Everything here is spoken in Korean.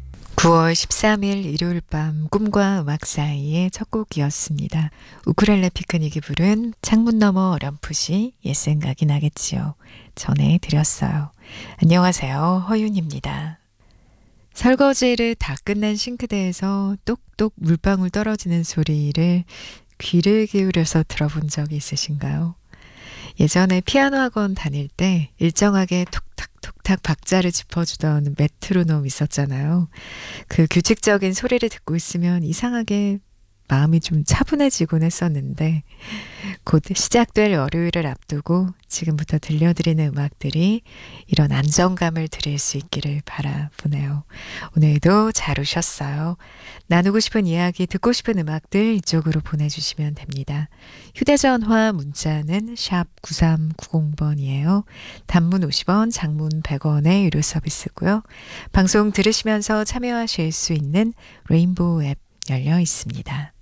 9월 13일 일요일 밤 꿈과 음악 사이의 첫 곡이었습니다. 우쿨렐레 피크닉이 부른 창문 너머 어렴풋이 옛 생각이 나겠지요. 전해드렸어요. 안녕하세요. 허윤입니다. 설거지를 다 끝난 싱크대에서 똑똑 물방울 떨어지는 소리를 귀를 기울여서 들어본 적이 있으신가요? 예전에 피아노 학원 다닐 때 일정하게 툭탁툭탁 박자를 짚어주던 메트로놈 있었잖아요. 그 규칙적인 소리를 듣고 있으면 이상하게 마음이 좀 차분해지곤 했었는데 곧 시작될 월요일을 앞두고 지금부터 들려드리는 음악들이 이런 안정감을 드릴 수 있기를 바라보네요. 오늘도 잘 오셨어요. 나누고 싶은 이야기, 듣고 싶은 음악들 이쪽으로 보내주시면 됩니다. 휴대전화 문자는 샵 9390번이에요. 단문 50원, 장문 100원의 유료 서비스고요. 방송 들으시면서 참여하실 수 있는 레인보우 앱 열려 있습니다.